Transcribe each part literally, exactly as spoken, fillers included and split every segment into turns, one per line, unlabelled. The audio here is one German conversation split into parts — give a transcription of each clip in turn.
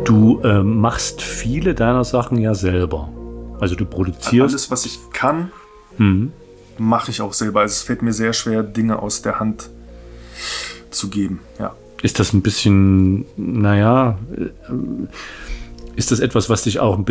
Du äh, machst viele deiner Sachen ja selber. Also du produzierst...
Alles, was ich kann,
mhm.
mache ich auch selber. Also es fällt mir sehr schwer, Dinge aus der Hand zu geben. Ja.
Ist das ein bisschen, naja, ist das etwas, was dich auch ein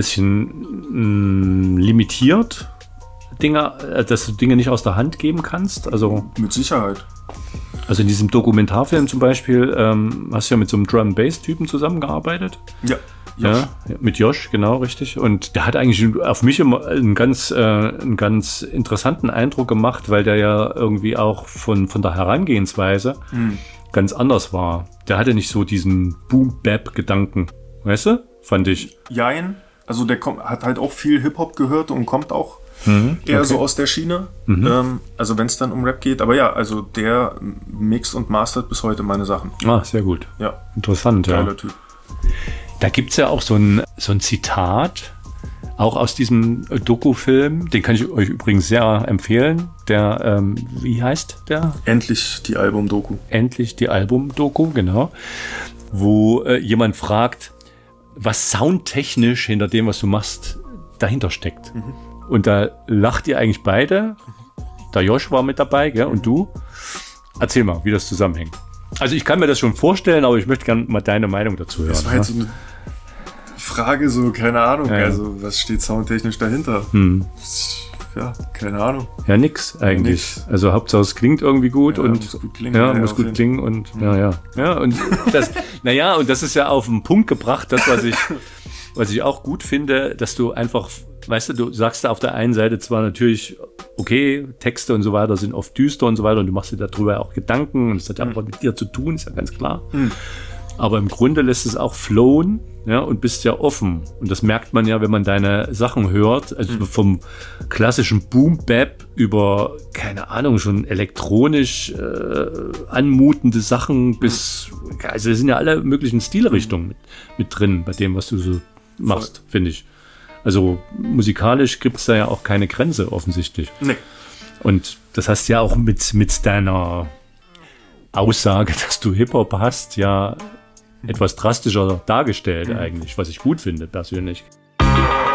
bisschen mh, limitiert? Dinge, dass du Dinge nicht aus der Hand geben kannst? Also,
mit Sicherheit.
Also in diesem Dokumentarfilm zum Beispiel ähm, hast du ja mit so einem Drum-Bass-Typen zusammengearbeitet.
Ja. Josh.
Ja, mit Josh, genau, richtig. Und der hat eigentlich auf mich immer einen ganz, äh, einen ganz interessanten Eindruck gemacht, weil der ja irgendwie auch von, von der Herangehensweise mhm. ganz anders war. Der hatte nicht so diesen Boom-Bap-Gedanken, weißt du? Fand ich.
Jein. Also der kommt, hat halt auch viel Hip-Hop gehört und kommt auch
mhm,
eher
okay.
so aus der Schiene. Mhm. Ähm, also wenn es dann um Rap geht. Aber ja, also der mixt und mastert bis heute meine Sachen.
Ah, sehr gut.
Ja.
Interessant,
Geiler
ja.
Typ.
Da gibt es ja auch so ein, so ein Zitat, auch aus diesem Doku-Film, den kann ich euch übrigens sehr empfehlen. Der, ähm, wie heißt der?
Endlich die Album-Doku.
Endlich die Album-Doku, genau. Wo äh, jemand fragt, was soundtechnisch hinter dem, was du machst, dahinter steckt. Mhm. Und da lacht ihr eigentlich beide. Der Josh war mit dabei, gell? Und du? Erzähl mal, wie das zusammenhängt. Also ich kann mir das schon vorstellen, aber ich möchte gerne mal deine Meinung dazu hören.
Das war jetzt so eine Frage, so, keine Ahnung.
Ja, ja.
Also was steht soundtechnisch dahinter?
Hm.
Ja, keine Ahnung.
Ja, nix eigentlich. Ja, nix. Also Hauptsache es klingt irgendwie gut
ja,
und
muss gut klingen.
Ja,
ja,
muss gut klingen und mhm. ja, ja. Ja, und das, naja, und das ist ja auf den Punkt gebracht, das, was ich, was ich auch gut finde, dass du einfach, weißt du, du sagst da auf der einen Seite zwar natürlich, okay, Texte und so weiter sind oft düster und so weiter und du machst dir darüber auch Gedanken und es hat ja auch mit dir zu tun, ist ja ganz klar. Mhm. Aber im Grunde lässt es auch flowen, ja, und bist ja offen. Und das merkt man ja, wenn man deine Sachen hört, also mhm. vom klassischen Boom-Bap über, keine Ahnung, schon elektronisch äh, anmutende Sachen bis, also es sind ja alle möglichen Stilrichtungen mit, mit drin bei dem, was du so machst, finde ich. Also musikalisch gibt es da ja auch keine Grenze offensichtlich.
Nee.
Und das hast ja auch mit, mit deiner Aussage, dass du Hip-Hop hast, ja etwas drastischer dargestellt eigentlich, was ich gut finde persönlich.